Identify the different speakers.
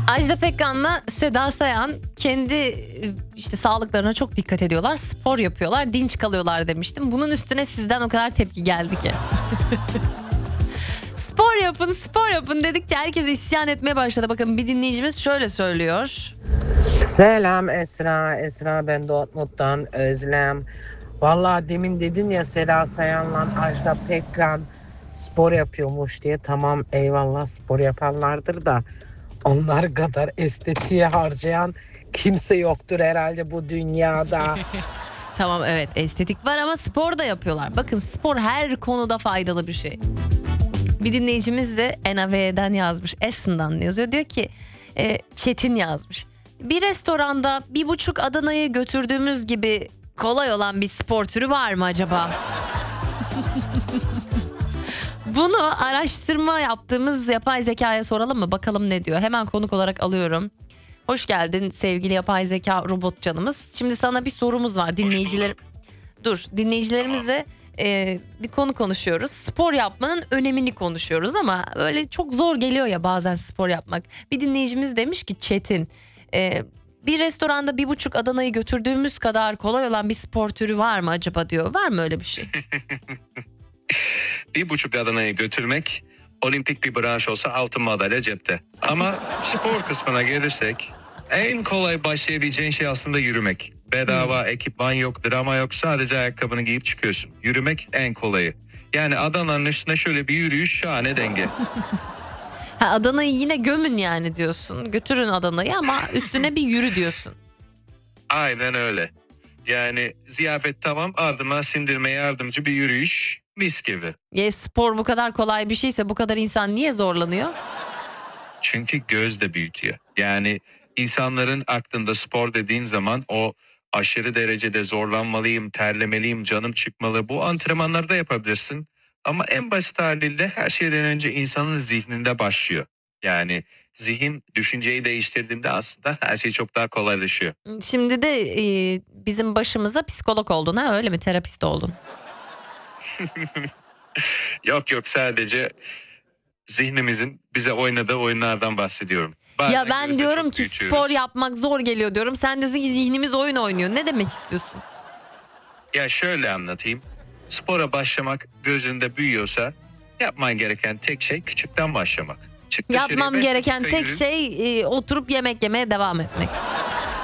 Speaker 1: Ajda Pekkan'la Seda Sayan kendi işte sağlıklarına çok dikkat ediyorlar. Spor yapıyorlar, dinç kalıyorlar demiştim. Bunun üstüne sizden o kadar tepki geldi ki. Spor yapın dedikçe herkes isyan etmeye başladı. Bakın bir dinleyicimiz şöyle söylüyor.
Speaker 2: Selam Esra. Esra ben Dortmund'dan Özlem. Vallahi demin dedin ya Seda Sayan'la Ajda Pekkan spor yapıyormuş diye. Tamam eyvallah, spor yapanlardır da onlar kadar estetiğe harcayan kimse yoktur herhalde bu dünyada.
Speaker 1: Tamam, evet, estetik var ama spor da yapıyorlar. Bakın spor her konuda faydalı bir şey. Bir dinleyicimiz de NAV'den yazmış. Essen'dan yazıyor. Diyor ki Çetin yazmış. Bir restoranda 1,5 Adana'yı götürdüğümüz gibi kolay olan bir spor türü var mı acaba? Bunu araştırma yaptığımız yapay zekaya soralım mı? Bakalım ne diyor. Hemen konuk olarak alıyorum. Hoş geldin sevgili yapay zeka robot canımız. Şimdi sana bir sorumuz var. Dinleyicilerimizle bir konu konuşuyoruz. Spor yapmanın önemini konuşuyoruz ama böyle çok zor geliyor ya bazen spor yapmak. Bir dinleyicimiz demiş ki Çetin, bir restoranda 1,5 Adana'yı götürdüğümüz kadar kolay olan bir spor türü var mı acaba diyor. Var mı öyle bir şey?
Speaker 3: 1,5 Adana'yı götürmek olimpik bir branş olsa altın madalya cepte. Ama spor kısmına gelirsek en kolay başlayabileceğin şey aslında yürümek. Bedava ekipman yok, drama yok, sadece ayakkabını giyip çıkıyorsun. Yürümek en kolayı. Yani Adana'nın üstüne şöyle bir yürüyüş şahane denge.
Speaker 1: Adana'yı yine gömün yani diyorsun. Götürün Adana'yı ama üstüne bir yürü diyorsun.
Speaker 3: Aynen öyle. Yani ziyafet tamam, ardından sindirmeye yardımcı bir yürüyüş mis gibi.
Speaker 1: Spor bu kadar kolay bir şeyse bu kadar insan niye zorlanıyor?
Speaker 3: Çünkü göz de büyütüyor. Yani insanların aklında spor dediğin zaman o aşırı derecede zorlanmalıyım, terlemeliyim, canım çıkmalı. Bu antrenmanlarda yapabilirsin. Ama en basit haliyle her şeyden önce insanın zihninde başlıyor. Yani zihin düşünceyi değiştirdiğinde aslında her şey çok daha kolaylaşıyor.
Speaker 1: Şimdi de bizim başımıza psikolog oldun ha, öyle mi? Terapist oldun.
Speaker 3: Yok sadece zihnimizin bize oynadığı oyunlardan bahsediyorum. Bazen
Speaker 1: Ya ben
Speaker 3: gözde
Speaker 1: diyorum
Speaker 3: çok
Speaker 1: ki
Speaker 3: büyütüyoruz.
Speaker 1: spor yapmak zor geliyor diyorum. Sen diyorsun ki zihnimiz oyun oynuyor. Ne demek istiyorsun?
Speaker 3: Ya şöyle anlatayım. Spora başlamak gözünde büyüyorsa yapman gereken tek şey küçükten başlamak. Çık dışarıya,
Speaker 1: Yapmam
Speaker 3: 5
Speaker 1: gereken
Speaker 3: dakika
Speaker 1: tek
Speaker 3: yürü.
Speaker 1: şey oturup yemek yemeye devam etmek.